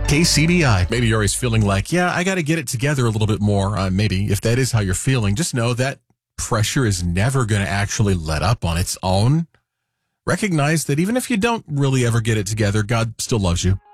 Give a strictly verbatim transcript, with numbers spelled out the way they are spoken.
K C B I. Maybe you're always feeling like, yeah, I got to get it together a little bit more. Uh, maybe if that is how you're feeling, just know that pressure is never going to actually let up on its own. Recognize that even if you don't really ever get it together, God still loves you.